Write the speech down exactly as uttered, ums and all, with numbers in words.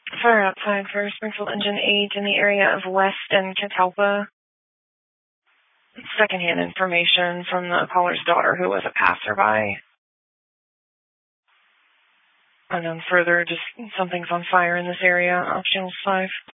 Fire outside for Springfield Engine eight in the area of West and Catalpa. Secondhand information from the caller's daughter, who was a passerby. And then further, just something's on fire in this area. Options five.